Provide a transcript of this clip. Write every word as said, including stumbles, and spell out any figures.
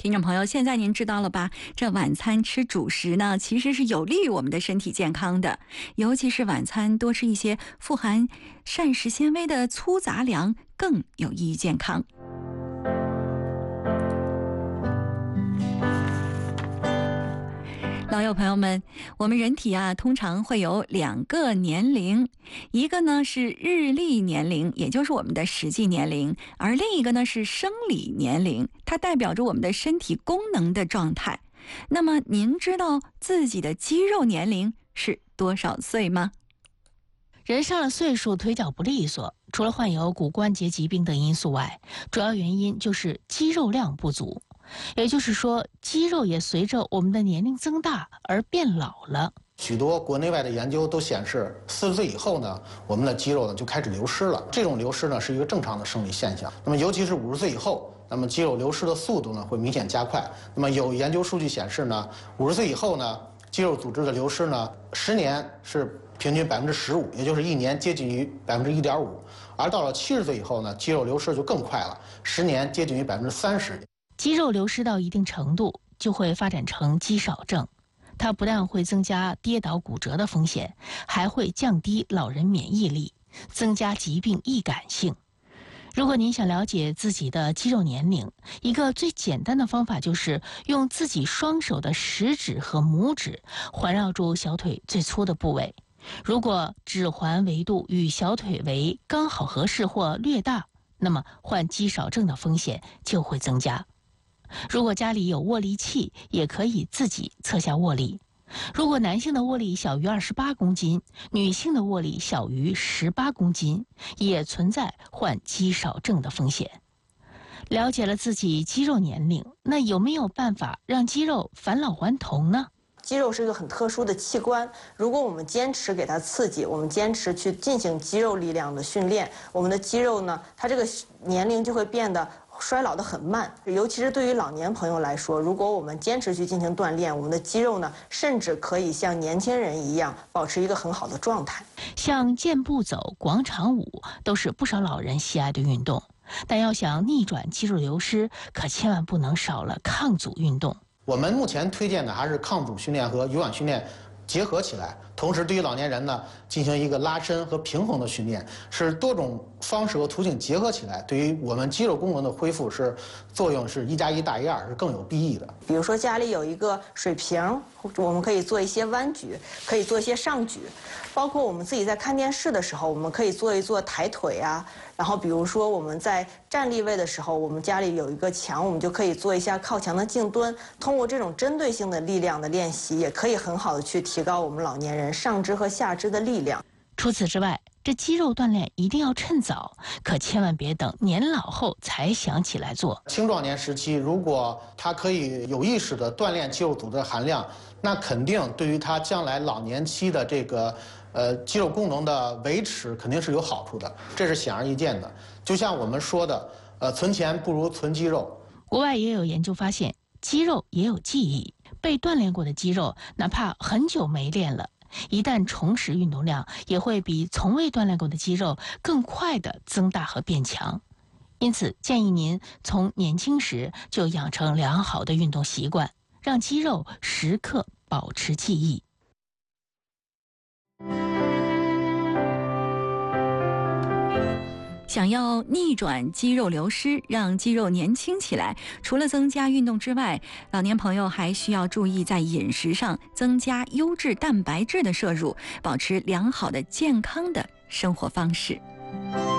听众朋友，现在您知道了吧？这晚餐吃主食呢，其实是有利于我们的身体健康的，尤其是晚餐多吃一些富含膳食纤维的粗杂粮，更有益于健康。老友朋友们，我们人体啊，通常会有两个年龄，一个呢是日历年龄，也就是我们的实际年龄，而另一个呢是生理年龄，它代表着我们的身体功能的状态。那么您知道自己的肌肉年龄是多少岁吗？ 人上了岁数，腿脚不利索，除了患有骨关节疾病等因素外，主要原因就是肌肉量不足。也就是说，肌肉也随着我们的年龄增大而变老了。 许多国内外的研究都显示，四十岁以后呢，我们的肌肉呢就开始流失了。这种流失呢是一个正常的生理现象。那么，尤其是五十岁以后，那么肌肉流失的速度呢会明显加快。那么有研究数据显示呢，五十岁以后呢，肌肉组织的流失呢，十年是平均百分之十五，也就是一年接近于百分之一点五。而到了七十岁以后呢，肌肉流失就更快了，十年接近于百分之三十。 肌肉流失到一定程度，就会发展成肌少症。它不但会增加跌倒骨折的风险，还会降低老人免疫力，增加疾病易感性。如果您想了解自己的肌肉年龄，一个最简单的方法就是用自己双手的食指和拇指环绕住小腿最粗的部位。如果指环维度与小腿围刚好合适或略大，那么患肌少症的风险就会增加。如果家里有握力器，也可以自己测下握力。如果男性的握力小于二十八公斤，女性的握力小于十八公斤，也存在患肌少症的风险。了解了自己肌肉年龄，那有没有办法让肌肉返老还童呢？ 肌肉是一个很特殊的器官，如果我们坚持给它刺激，我们坚持去进行肌肉力量的训练，我们的肌肉呢，它这个年龄就会变得衰老得很慢。尤其是对于老年朋友来说，如果我们坚持去进行锻炼，我们的肌肉呢，甚至可以像年轻人一样保持一个很好的状态。 像健步走、广场舞都是不少老人喜爱的运动，但要想逆转肌肉流失，可千万不能少了抗阻运动。 我们目前推荐的还是抗阻训练和有氧训练结合起来，同时对于老年人呢进行一个拉伸和平衡的训练，是多种方式和途径结合起来，对于我们肌肉功能的恢复是作用是一加一大于二，是更有裨益的。 比如说家里有一个水瓶，我们可以做一些弯举，可以做一些上举，包括我们自己在看电视的时候，我们可以做一做抬腿啊。然后比如说我们在站立位的时候，我们家里有一个墙，我们就可以做一下靠墙的静蹲。通过这种针对性的力量的练习，也可以很好的去提高我们老年人上肢和下肢的力量。 除此之外，这肌肉锻炼一定要趁早，可千万别等年老后才想起来做。 青壮年时期，如果他可以有意识地锻炼肌肉组织的含量，那肯定对于他将来老年期的这个呃肌肉功能的维持肯定是有好处的，这是显而易见的。就像我们说的，呃，存钱不如存肌肉。 国外也有研究发现，肌肉也有记忆，被锻炼过的肌肉，哪怕很久没练了，一旦重拾运动量，也会比从未锻炼过的肌肉更快地增大和变强。因此，建议您从年轻时就养成良好的运动习惯，让肌肉时刻保持记忆。 想要逆转肌肉流失，让肌肉年轻起来，除了增加运动之外，老年朋友还需要注意在饮食上增加优质蛋白质的摄入，保持良好的健康的生活方式。